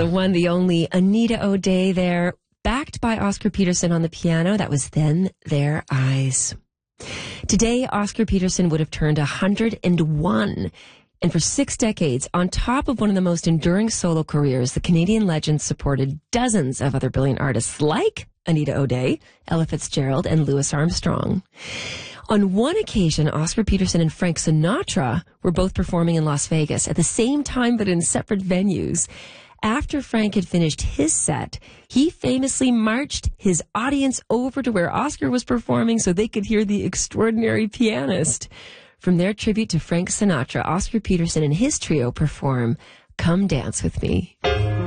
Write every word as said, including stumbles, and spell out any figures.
The one, the only Anita O'Day there, backed by Oscar Peterson on the piano. That was Then Their Eyes. Today, Oscar Peterson would have turned one hundred one. And for six decades, on top of one of the most enduring solo careers, the Canadian legend supported dozens of other brilliant artists like Anita O'Day, Ella Fitzgerald, and Louis Armstrong. On one occasion, Oscar Peterson and Frank Sinatra were both performing in Las Vegas at the same time but in separate venues. After Frank had finished his set, he famously marched his audience over to where Oscar was performing so they could hear the extraordinary pianist. From their tribute to Frank Sinatra, Oscar Peterson and his trio perform Come Dance With Me.